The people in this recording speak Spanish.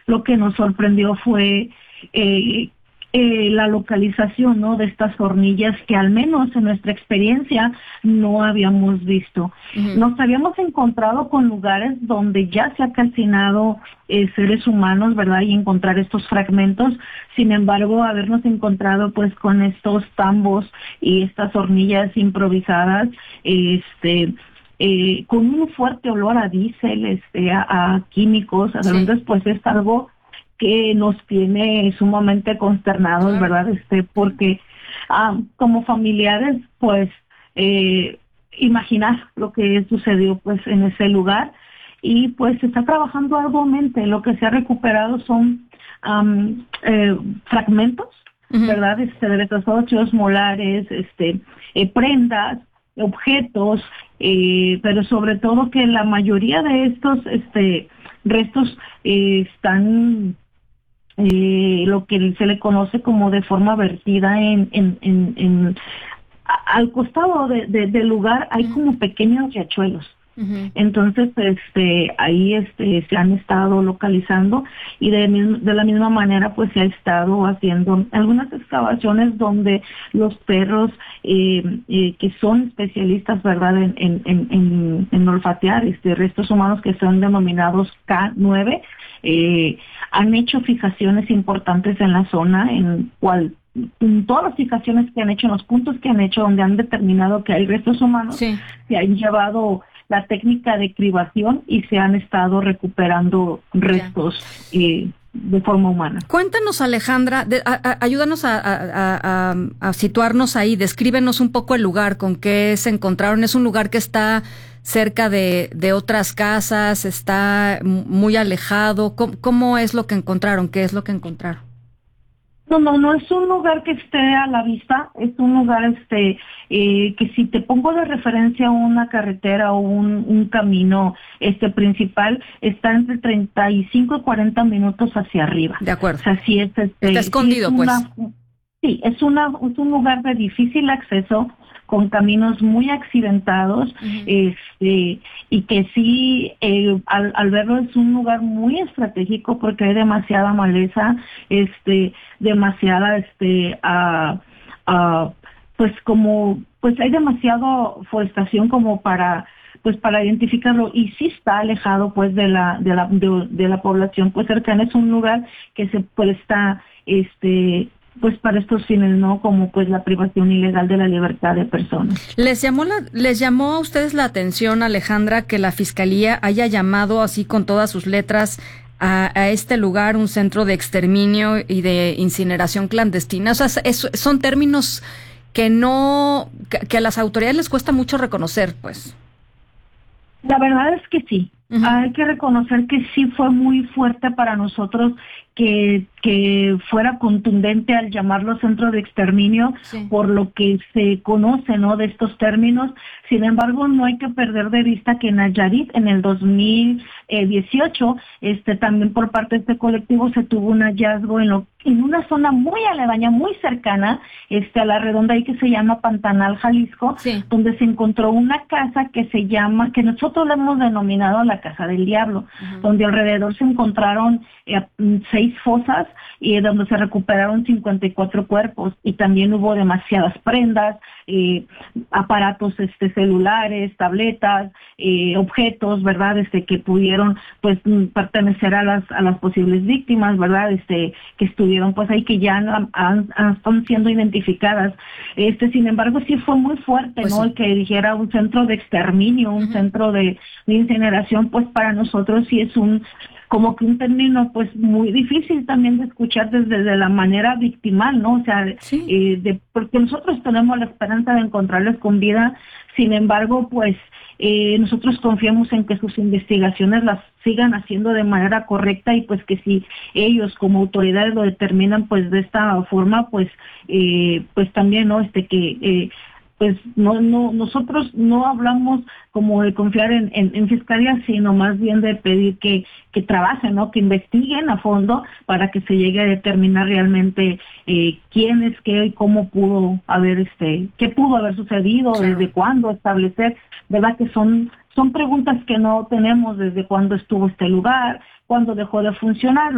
lo que nos sorprendió fue la localización, ¿no?, de estas hornillas que al menos en nuestra experiencia no habíamos visto. Uh-huh. Nos habíamos encontrado con lugares donde ya se ha calcinado seres humanos, ¿verdad?, y encontrar estos fragmentos. Sin embargo, habernos encontrado pues con estos tambos y estas hornillas improvisadas, con un fuerte olor a diésel, a químicos, sí, entonces pues es algo que nos tiene sumamente consternados, claro, ¿verdad? Porque como familiares, pues, imaginar lo que sucedió, pues, en ese lugar, y pues se está trabajando arduamente. Lo que se ha recuperado son fragmentos, uh-huh, ¿verdad? De nuestros óseos, molares, prendas, objetos, pero sobre todo que la mayoría de estos restos están lo que se le conoce como de forma vertida al costado del lugar hay uh-huh, como pequeños riachuelos. uh-huh. Entonces, ahí se han estado localizando, y de la misma manera pues se ha estado haciendo algunas excavaciones donde los perros que son especialistas, ¿verdad?, en olfatear restos humanos, que son denominados K9, han hecho fijaciones importantes en la zona, en todas las fijaciones que han hecho, en los puntos que han hecho donde han determinado que hay restos humanos, Sí. se han llevado la técnica de cribación y se han estado recuperando restos de forma humana. Cuéntanos, Alejandra, ayúdanos a situarnos ahí, descríbenos un poco el lugar, con qué se encontraron. Es un lugar que está cerca de otras casas, está muy alejado. ¿Cómo es lo que encontraron? ¿Qué es lo que encontraron? No es un lugar que esté a la vista, es un lugar que si te pongo de referencia una carretera o un camino principal, está entre 35 y 40 minutos hacia arriba. De acuerdo. O sea, sí está escondido, pues. Sí, es un lugar de difícil acceso, con caminos muy accidentados, uh-huh, y que sí, al verlo es un lugar muy estratégico porque hay demasiada maleza, demasiada, pues hay demasiado forestación como para identificarlo, y sí está alejado pues de la población pues cercana. Es un lugar que se presta pues para estos fines, ¿no? Como pues la privación ilegal de la libertad de personas. ¿Les llamó a ustedes la atención, Alejandra, que la Fiscalía haya llamado así con todas sus letras a este lugar un centro de exterminio y de incineración clandestina? O sea, son términos que a las autoridades les cuesta mucho reconocer, pues. La verdad es que sí. Uh-huh. Hay que reconocer que sí fue muy fuerte para nosotros que fuera contundente al llamarlo centro de exterminio, sí, por lo que se conoce, ¿no?, de estos términos. Sin embargo, no hay que perder de vista que en Nayarit, en el 2018, también por parte de este colectivo se tuvo un hallazgo en una zona muy aledaña, muy cercana, a la redonda ahí, que se llama Pantanal, Jalisco, sí, donde se encontró una casa que nosotros le hemos denominado la Casa del Diablo, uh-huh, donde alrededor se encontraron 6 fosas, y donde se recuperaron 54 cuerpos, y también hubo demasiadas prendas, aparatos celulares, tabletas, objetos, ¿verdad?, que pudieron pues pertenecer a las posibles víctimas, ¿verdad?, que estuvieron pues ahí, que ya están siendo identificadas. Sin embargo, sí fue muy fuerte, pues, ¿no?, sí, el que dijera un centro de exterminio, un, uh-huh, centro de incineración. Pues para nosotros sí es como que un término pues muy difícil también de escuchar desde la manera victimal, ¿no? O sea, sí, porque nosotros tenemos la esperanza de encontrarles con vida. Sin embargo, pues nosotros confiamos en que sus investigaciones las sigan haciendo de manera correcta, y pues que si ellos como autoridades lo determinan pues de esta forma, pues también, ¿no?, pues nosotros no hablamos como de confiar en fiscalía, sino más bien de pedir que trabajen, ¿no?, que investiguen a fondo para que se llegue a determinar realmente quién es qué y cómo pudo haber qué pudo haber sucedido, claro, desde cuándo, establecer, ¿verdad?, que son preguntas que no tenemos, desde cuándo estuvo este lugar, cuándo dejó de funcionar.